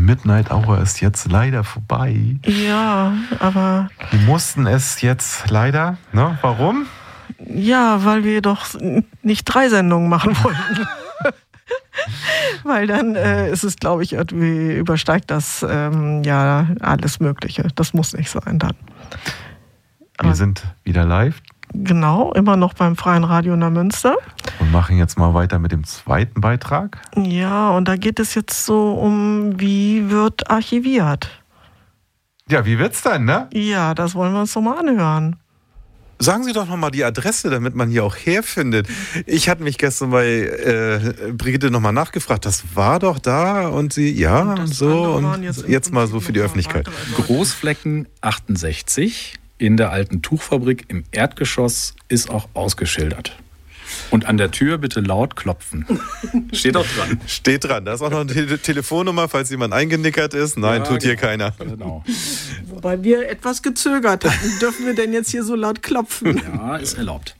Midnight Hour ist jetzt leider vorbei. Ja, aber... Wir mussten es jetzt leider, ne? Warum? Ja, weil wir doch nicht 3 Sendungen machen wollten. Weil dann ist es, glaube ich, irgendwie übersteigt das ja alles Mögliche. Das muss nicht sein dann. Wir sind wieder live. Genau, immer noch beim Freien Radio Neumünster. Und machen jetzt mal weiter mit dem zweiten Beitrag. Ja, und da geht es jetzt so um, wie wird archiviert. Ja, wie wird's dann, ne? Ja, das wollen wir uns doch mal anhören. Sagen Sie doch nochmal die Adresse, damit man hier auch herfindet. Ich hatte mich gestern bei Brigitte nochmal nachgefragt. Das war doch da und sie, ja, und so. Und jetzt mal so für die Öffentlichkeit. Großflecken 68 in der alten Tuchfabrik im Erdgeschoss ist auch ausgeschildert. Und an der Tür bitte laut klopfen. Steht auch dran. Steht dran. Da ist auch noch eine Telefonnummer, falls jemand eingenickert ist. Nein, ja, tut hier keiner. Genau. Wobei wir etwas gezögert hatten. Dürfen wir denn jetzt hier so laut klopfen? Ja, ist erlaubt.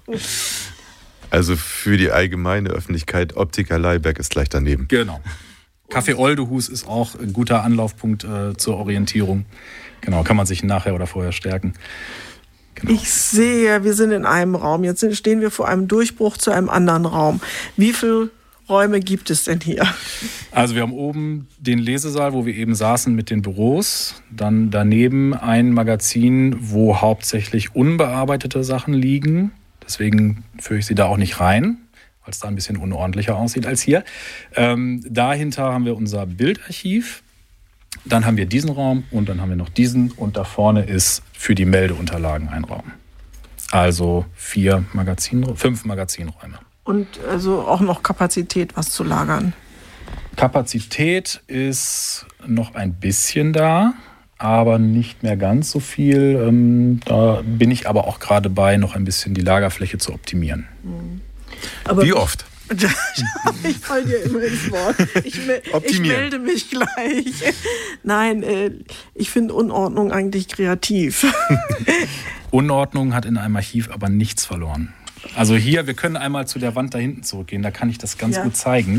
Also für die allgemeine Öffentlichkeit, Optiker Leiberg ist gleich daneben. Genau. Café Oldehus ist auch ein guter Anlaufpunkt zur Orientierung. Genau, kann man sich nachher oder vorher stärken. Genau. Ich sehe, wir sind in einem Raum. Jetzt stehen wir vor einem Durchbruch zu einem anderen Raum. Wie viele Räume gibt es denn hier? Also wir haben oben den Lesesaal, wo wir eben saßen mit den Büros. Dann daneben ein Magazin, wo hauptsächlich unbearbeitete Sachen liegen. Deswegen führe ich sie da auch nicht rein, weil es da ein bisschen unordentlicher aussieht als hier. Dahinter haben wir unser Bildarchiv. Dann haben wir diesen Raum und dann haben wir noch diesen. Und da vorne ist für die Meldeunterlagen ein Raum. Also 5 Magazinräume. Und also auch noch Kapazität, was zu lagern? Kapazität ist noch ein bisschen da, aber nicht mehr ganz so viel. Da bin ich aber auch gerade bei, noch ein bisschen die Lagerfläche zu optimieren. Aber wie oft? Ich falle dir immer ins Wort. Ich melde mich gleich. Nein, ich finde Unordnung eigentlich kreativ. Unordnung hat in einem Archiv aber nichts verloren. Also hier, wir können einmal zu der Wand da hinten zurückgehen, da kann ich das ganz gut zeigen.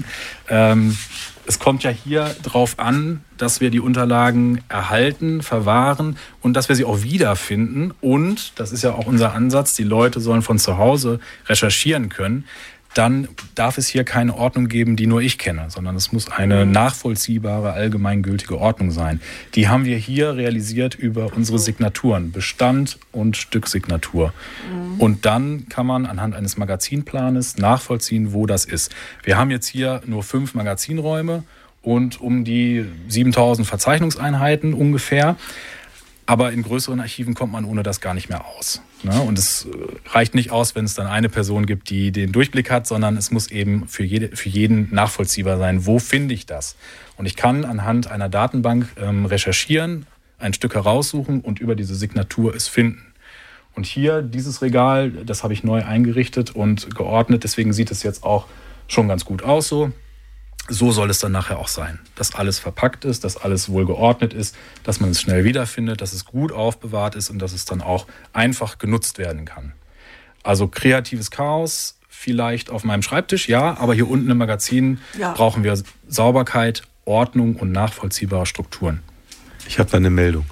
Es kommt ja hier drauf an, dass wir die Unterlagen erhalten, verwahren und dass wir sie auch wiederfinden. Und, das ist ja auch unser Ansatz, die Leute sollen von zu Hause recherchieren können. Dann darf es hier keine Ordnung geben, die nur ich kenne, sondern es muss eine nachvollziehbare, allgemeingültige Ordnung sein. Die haben wir hier realisiert über unsere Signaturen, Bestand und Stücksignatur. Und dann kann man anhand eines Magazinplanes nachvollziehen, wo das ist. Wir haben jetzt hier nur 5 Magazinräume und um die 7000 Verzeichnungseinheiten ungefähr. Aber in größeren Archiven kommt man ohne das gar nicht mehr aus. Und es reicht nicht aus, wenn es dann eine Person gibt, die den Durchblick hat, sondern es muss eben für jeden nachvollziehbar sein, wo finde ich das. Und ich kann anhand einer Datenbank recherchieren, ein Stück heraussuchen und über diese Signatur es finden. Und hier, dieses Regal, das habe ich neu eingerichtet und geordnet, deswegen sieht es jetzt auch schon ganz gut aus so. So soll es dann nachher auch sein, dass alles verpackt ist, dass alles wohl geordnet ist, dass man es schnell wiederfindet, dass es gut aufbewahrt ist und dass es dann auch einfach genutzt werden kann. Also kreatives Chaos vielleicht auf meinem Schreibtisch, ja, aber hier unten im Magazin brauchen wir Sauberkeit, Ordnung und nachvollziehbare Strukturen. Ich habe da eine Meldung.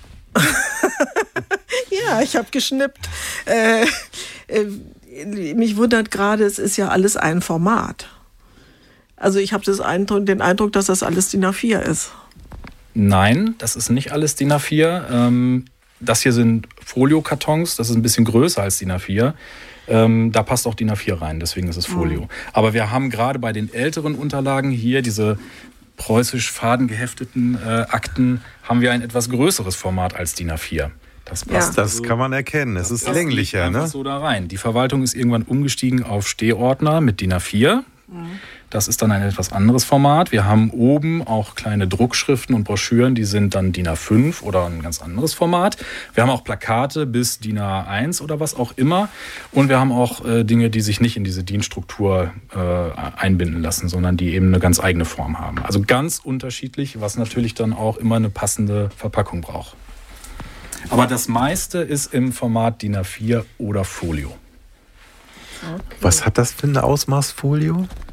Ja, ich habe geschnippt. Mich wundert gerade, es ist ja alles ein Format. Also ich habe den Eindruck, dass das alles DIN A4 ist. Nein, das ist nicht alles DIN A4. Das hier sind Foliokartons, das ist ein bisschen größer als DIN A4. Da passt auch DIN A4 rein, deswegen ist es Folio. Aber wir haben gerade bei den älteren Unterlagen hier, diese preußisch fadengehefteten Akten, haben wir ein etwas größeres Format als DIN A4. Das passt. Das kann man erkennen. Es ist länglicher, ne? So da rein. Die Verwaltung ist irgendwann umgestiegen auf Stehordner mit DIN A4. Das ist dann ein etwas anderes Format. Wir haben oben auch kleine Druckschriften und Broschüren, die sind dann DIN A5 oder ein ganz anderes Format. Wir haben auch Plakate bis DIN A1 oder was auch immer. Und wir haben auch Dinge, die sich nicht in diese DIN-Struktur einbinden lassen, sondern die eben eine ganz eigene Form haben. Also ganz unterschiedlich, was natürlich dann auch immer eine passende Verpackung braucht. Aber das meiste ist im Format DIN A4 oder Folio. Okay. Was hat das für eine Ausmaßfolio?